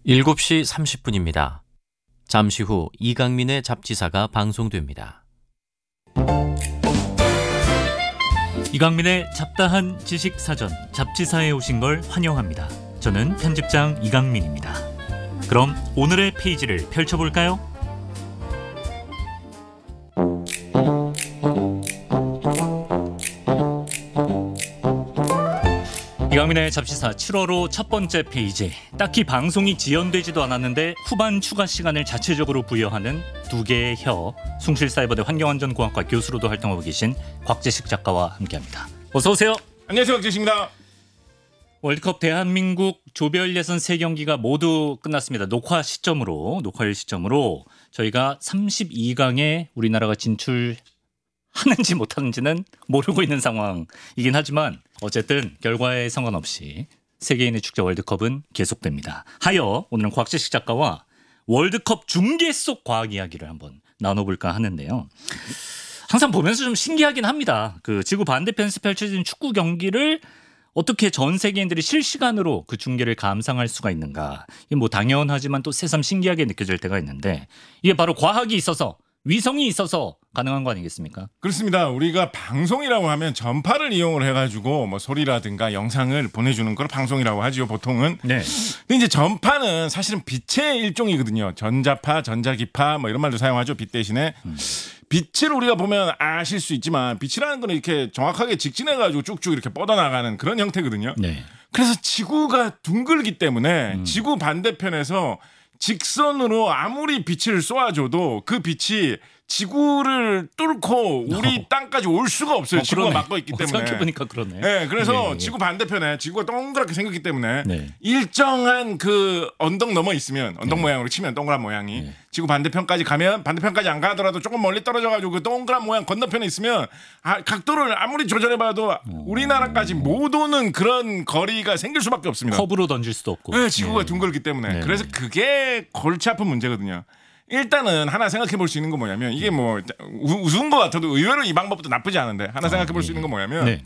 7시 30분입니다. 잠시 후 이강민의 잡지사가 방송됩니다. 이강민의 잡다한 지식사전 잡지사에 오신 걸 환영합니다. 저는 편집장 이강민입니다. 그럼 오늘의 페이지를 펼쳐볼까요? 이강민의 잡지사 7월호 첫 번째 페이지. 딱히 방송이 지연되지도 않았는데 후반 추가 시간을 자체적으로 부여하는 두 개의 혀, 숭실사이버대 환경안전공학과 교수로도 활동하고 계신 곽재식 작가와 함께합니다. 어서 오세요. 안녕하세요, 곽재식입니다. 월드컵 대한민국 조별 예선 3경기가 모두 끝났습니다. 녹화일 시점으로 저희가 32강에 우리나라가 진출하는지 못하는지는 모르고 있는 상황이긴 하지만 어쨌든 결과에 상관없이 세계인의 축제 월드컵은 계속됩니다. 하여 오늘은 곽재식 작가와 월드컵 중계 속 과학 이야기를 한번 나눠볼까 하는데요. 항상 보면서 좀 신기하긴 합니다. 그 지구 반대편에서 펼쳐진 축구 경기를 어떻게 전 세계인들이 실시간으로 그 중계를 감상할 수가 있는가. 이게 뭐 당연하지만 또 새삼 신기하게 느껴질 때가 있는데 이게 바로 과학이 있어서 위성이 있어서 가능한 거 아니겠습니까? 그렇습니다. 우리가 방송이라고 하면 전파를 이용을 해가지고 뭐 소리라든가 영상을 보내주는 걸 방송이라고 하죠, 보통은. 네. 근데 이제 전파는 사실은 빛의 일종이거든요. 전자파, 전자기파 뭐 이런 말도 사용하죠, 빛 대신에. 빛을 우리가 보면 아실 수 있지만 빛이라는 건 이렇게 정확하게 직진해가지고 쭉쭉 이렇게 뻗어나가는 그런 형태거든요. 네. 그래서 지구가 둥글기 때문에 지구 반대편에서 직선으로 아무리 빛을 쏘아줘도 그 빛이 지구를 뚫고 우리 땅까지 올 수가 없어요. 지구가 막고 있기 때문에. 생각해보니까 그러네. 네, 그래서 예. 지구 반대편에 지구가 동그랗게 생겼기 때문에 네. 일정한 그 언덕 넘어 있으면 언덕 네. 모양으로 치면 동그란 모양이 네. 지구 반대편까지 가면 반대편까지 안 가더라도 조금 멀리 떨어져가지고 그 동그란 모양 건너편에 있으면 각도를 아무리 조절해봐도 우리나라까지 못 오는 그런 거리가 생길 수밖에 없습니다. 컵으로 던질 수도 없고. 네, 지구가 둥글기 때문에. 네. 그래서 그게 골치 아픈 문제거든요. 일단은 하나 생각해 볼 수 있는 건 뭐냐면 이게 뭐 우스운 것 같아도 의외로 이 방법도 나쁘지 않은데 하나 생각해 볼 수 있는 건 뭐냐면 네.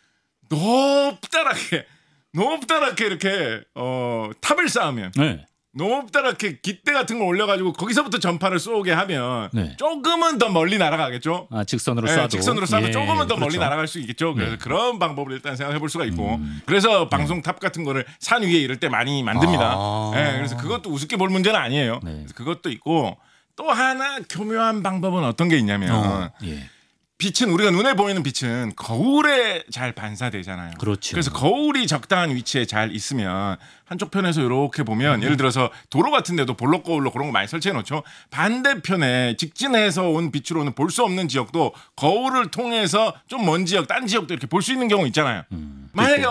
높다랗게 이렇게 탑을 쌓으면 네. 높다랗게 깃대 같은 걸 올려가지고 거기서부터 전파를 쏘게 하면 네. 조금은 더 멀리 날아가겠죠. 직선으로 네, 쏴도. 직선으로 쏴도 예, 조금은 더 멀리 그렇죠. 날아갈 수 있겠죠. 그래서 네. 그런 방법을 일단 생각해 볼 수가 있고 그래서 방송탑 같은 거를 산 위에 이럴 때 많이 만듭니다. 네, 그래서 그것도 우습게 볼 문제는 아니에요. 네. 그래서 그것도 있고 또 하나 교묘한 방법은 어떤 게 있냐면 예. 빛은 우리가 눈에 보이는 빛은 거울에 잘 반사되잖아요. 그렇죠. 그래서 거울이 적당한 위치에 잘 있으면 한쪽 편에서 이렇게 보면 예를 들어서 도로 같은 데도 볼록 거울로 그런 거 많이 설치해 놓죠. 반대편에 직진해서 온 빛으로는 볼 수 없는 지역도 거울을 통해서 좀 먼 지역, 딴 지역도 이렇게 볼 수 있는 경우 있잖아요. 만약에